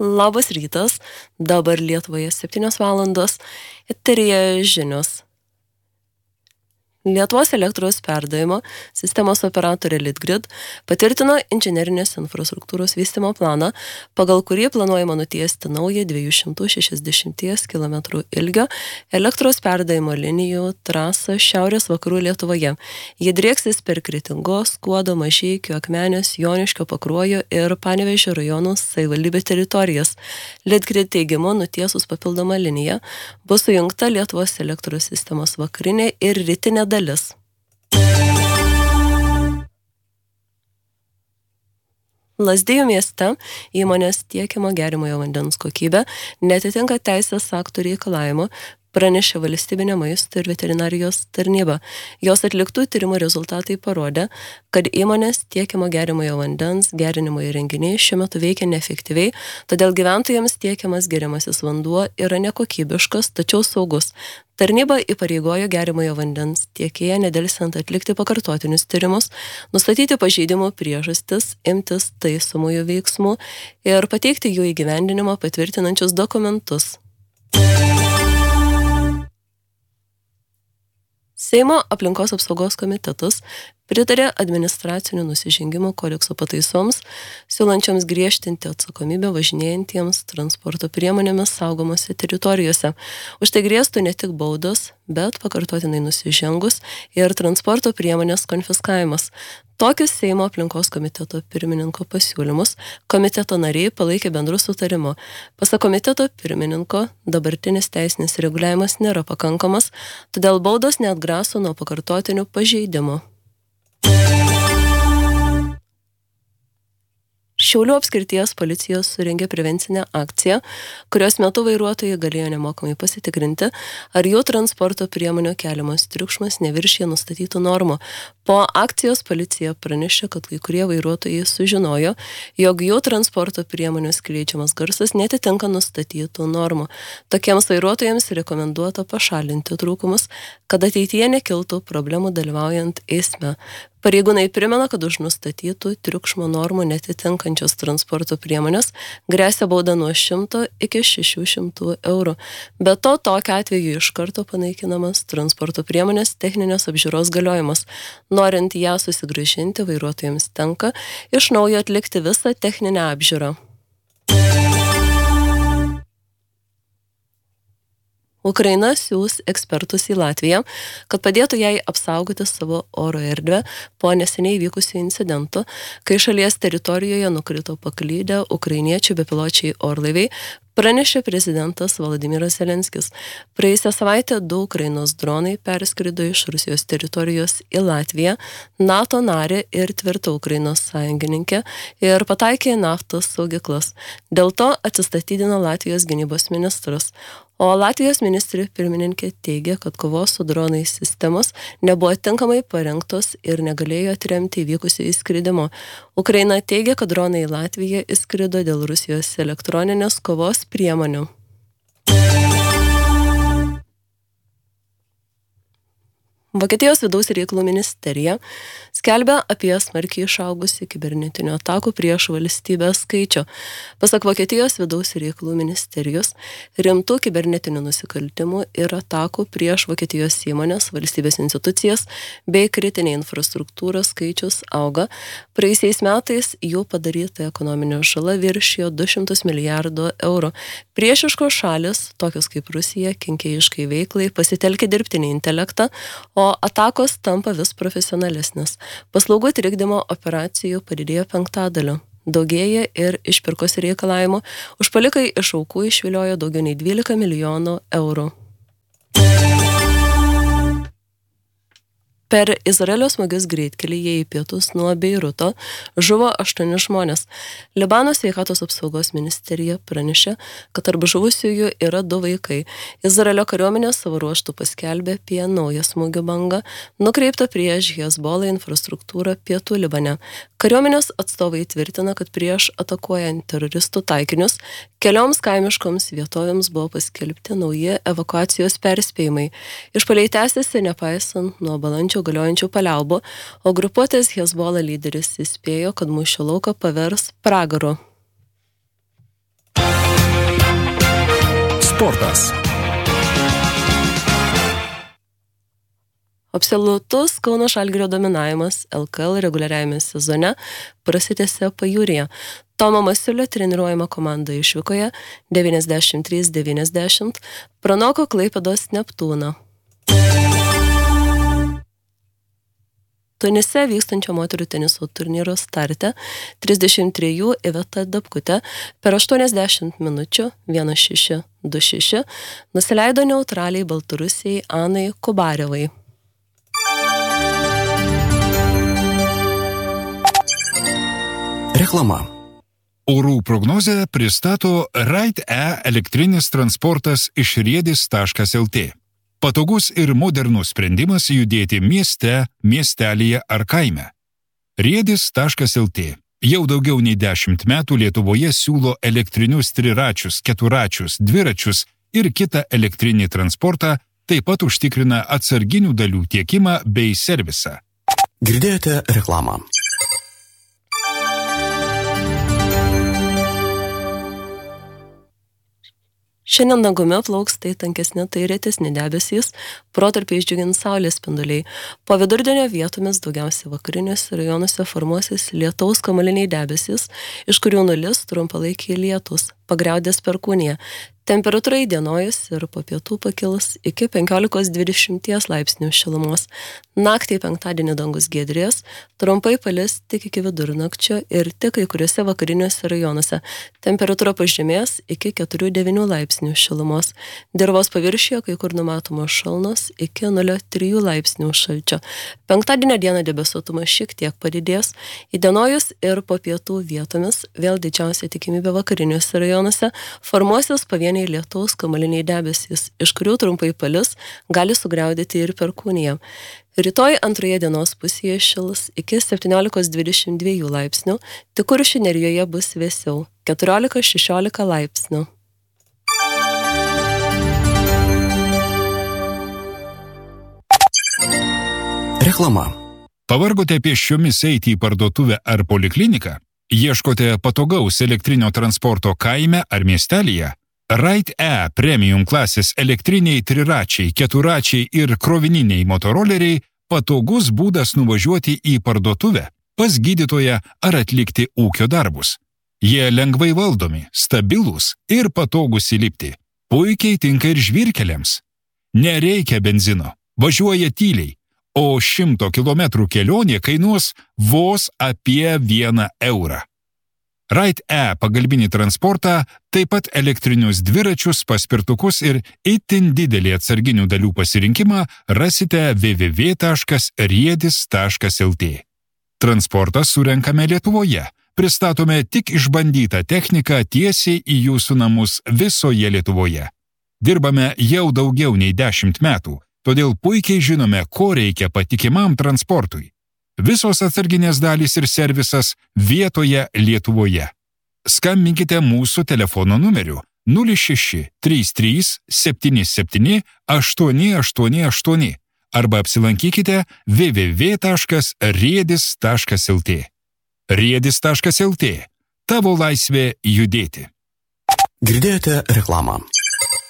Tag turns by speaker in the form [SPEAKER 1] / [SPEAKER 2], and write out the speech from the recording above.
[SPEAKER 1] Labas rytas, dabar Lietuvoje 7 valandos, eteryje žinios. Lietuvos elektros perdavimo sistemos operatorė Litgrid patvirtino inžinerinės infrastruktūros vystymo planą, pagal kurį planuojama nutiesti naują 260 km ilgio elektros perdavimo linijų trasą šiaurės vakarų Lietuvoje. Ji drieksis per Kretingos, Skuodo, Mažeikių, Akmenės, Joniškio, Pakruojo ir Panevėžio rajonų savivaldybių teritorijas. Litgrid teigimu, nutiesus papildomą liniją bus sujungta Lietuvos elektros sistemos vakarinė ir rytinė dalis. Lazdijų mieste įmonės tiekiamo geriamojo vandens kokybė neatitinka teisės aktų reikalavimų, pranešė Valstybinė maisto ir veterinarijos tarnyba. Jos atliktų tyrimų rezultatai parodė, kad įmonės tiekiamo geriamojo vandens gerinimo įrenginiai šiuo metu veikia neefektyviai, todėl gyventojams tiekiamas geriamasis vanduo yra nekokybiškas, tačiau saugus. Tarnyba įpareigojo geriamojo vandens tiekėją nedelsiant atlikti pakartotinius tyrimus, nustatyti pažeidimų priežastis, imtis taisomųjų veiksmų ir pateikti jų įgyvendinimą patvirtinančius dokumentus. Seimo aplinkos apsaugos komitetas pritarė administracinių nusižengimų kodekso pataisoms, siūlančioms griežtinti atsakomybę važinėjantiems transporto priemonėmis saugomose teritorijose. Už tai grėstų ne tik baudos, bet pakartotinai nusižengus ir transporto priemonės konfiskavimas. Tokius Seimo aplinkos komiteto pirmininko pasiūlymus komiteto nariai palaikė bendru sutarimu. Pasak komiteto pirmininko, dabartinis teisinis reguliavimas nėra pakankamas, todėl baudos neatgraso nuo pakartotinių pažeidimų. Šiaulių apskrities policijos surengė prevencinę akciją, kurios metu vairuotojai galėjo nemokamai pasitikrinti, ar jų transporto priemonių keliamas triukšmas neviršija nustatytų normų. Po akcijos policija pranešė, kad kai kurie vairuotojai sužinojo, jog jų transporto priemonių skleidžiamas garsas netitinka nustatytų normų. Tokiems vairuotojams rekomenduota pašalinti trūkumus, kad ateityje nekiltų problemų dalyvaujant eisme. Pareigūnai primena, kad už nustatytų triukšmo normų netitinkančios transporto priemonės gresia bauda nuo 100 iki 600 eurų. Be to, tokiu atveju iš karto panaikinamas transporto priemonės techninės apžiūros galiojimas. Norint ją susigrąžinti, vairuotojams tenka iš naujo atlikti visą techninę apžiūrą. Ukraina siūs ekspertus į Latviją, kad padėtų jai apsaugoti savo oro erdvę po neseniai vykusių incidentų, kai šalies teritorijoje nukrito paklydę ukrainiečių bepiločiai orlaiviai, pranešė prezidentas Volodymyras Zelenskis. Praėjusią savaitę 2 Ukrainos dronai perskrido iš Rusijos teritorijos į Latviją, NATO narę ir tvirtą Ukrainos sąjungininkę ir pataikė naftos saugyklas. Dėl to atsistatydino Latvijos gynybos ministras. O Latvijos ministrė pirmininkė teigia, kad kovos su dronais sistemos nebuvo tinkamai parengtos ir negalėjo atremti įvykusio įskridimo. Ukraina teigia, kad dronai į Latviją įskrido dėl Rusijos elektroninės kovos priemonių. Vokietijos vidaus reikalų ministerija skelbia apie smarkiai išaugusį kibernetinių atakų prieš valstybę skaičių. Pasak Vokietijos vidaus reikalų ministerijos, rimtų kibernetinių nusikaltimų ir atakų prieš Vokietijos įmonės, valstybės institucijas bei kritinę infrastruktūrą skaičius auga. Praėjusiais metais jų padaryta ekonominė žala viršijo 200 milijardų eurų. Priešiškos šalis, tokios kaip Rusija, kenkėjiškai veiklai pasitelkia dirbtinį intelektą, o atakos tampa vis profesionalesnės. Paslaugų trikdymo operacijų padidėjo 5%. Daugėja ir išpirkos reikalavimų. Užpuolikai iš aukų išviliojo daugiau nei 12 milijonų eurų. Per Izraelio smūgius greitkelyje į pietus nuo Beiruto žuvo 8 žmonės. Libano sveikatos apsaugos ministerija pranešė, kad tarp žuvusiųjų yra 2 vaikai. Izraelio kariuomenė savo ruožtu paskelbė apie naują smūgių bangą, nukreiptą prieš Hezbollah infrastruktūrą pietų Libane. Kariuomenės atstovai tvirtina, kad prieš atakuojant teroristų taikinius kelioms kaimiškoms vietovėms buvo paskelbti nauji evakuacijos perspėjimai. Išpuoliai tęsiasi nepaisant nuo balandžio galiojančių paliaubų, o grupuotės Hezbollah lyderis įspėjo, kad mūšio lauką pavers pragaru.
[SPEAKER 2] sportas.
[SPEAKER 1] Absoliutus Kauno Žalgirio dominavimas LKL reguliariajame sezone prasitęsė pajūryje. Tomo Masiulio treniruojama komanda išvykoje 93-90 pranoko Klaipėdos Neptūną. Tunise vykstančio moterų teniso turnyro starte 33 Iveta Dapkutė per 80 minučių 1-6, 2-6 nusileido neutraliai Baltarusijai Anai Kubarevai.
[SPEAKER 2] Reklama. Orų prognozę pristato Ride-E elektrinis transportas iš riedis.lt. Patogus ir modernus sprendimas judėti mieste, miestelyje ar kaime. Riedis.lt. Jau daugiau nei 10 metų Lietuvoje siūlo elektrinius triračius, keturačius, dviračius ir kitą elektrinį transportą, taip pat užtikrina atsarginių dalių tiekimą bei servisą. Girdėjote reklamą.
[SPEAKER 1] Šiandien dangumi plauks tai tankesni, tai retesni debesys, protarpiais džiugins saulės spinduliai. Po vidurdienio vietomis daugiausiai vakariniuose rajonuose formuosis lietaus kamuoliniai debesys, iš kurių nulis trumpalaikiai lietus, pagriaudės perkūnija. Temperatūra įdienojus ir po pietų pakils iki 15-20 laipsnių šilumos. Naktį penktadienį dangus giedrės, trumpai palis tik iki vidurnakčio ir tik kai kuriuose vakariniuose rajonuose. Temperatūra pažemės iki 4-9 laipsnių šilumos. Dirvos paviršiuje kai kur numatomos šalnos iki 0,3 laipsnių šalčio. Penktadienio dieną debesuotumas šiek tiek padidės. Įdienojus ir po pietų vietomis vėl didžiausia tikimybė vakariniuose rajonuose formuosis pavieniai lietaus kamuoliniai debesys, iš kurių trumpai palis gali sugriaudėti ir perkūnija. Rytoj antroje dienos pusėje šils iki 17-22 laipsnių, tik Kuršių Nerijoje bus vėsiau 14-16 laipsnių.
[SPEAKER 2] Reklama. Pavargote pėsčiomis eiti į parduotuvę ar polikliniką? Ieškote patogaus elektrinio transporto kaime ar miestelyje? Ride-E premium klasės elektriniai triračiai, keturačiai ir krovininiai motoroleriai patogus būdas nuvažiuoti į parduotuvę, pas gydytoją ar atlikti ūkio darbus. Jie lengvai valdomi, stabilūs ir patogus įlipti. Puikiai tinka ir žvyrkeliams. Nereikia benzino, važiuoja tyliai, o 100 km kelionė kainuos vos apie 1 eurą. Ride-E pagalbinį transportą, taip pat elektrinius dviračius, paspirtukus ir itin didelį atsarginių dalių pasirinkimą rasite www.riedis.lt. Transportą surenkame Lietuvoje. Pristatome tik išbandytą techniką tiesiai į jūsų namus visoje Lietuvoje. Dirbame jau daugiau nei 10 metų, todėl puikiai žinome, ko reikia patikimam transportui. Visos atsarginės dalys ir servisas vietoje Lietuvoje. Skambinkite mūsų telefono numeriu 06 33 77 888 arba apsilankykite www.riedis.lt. Riedis.lt. Tavo laisvė judėti. Girdėjote reklamą.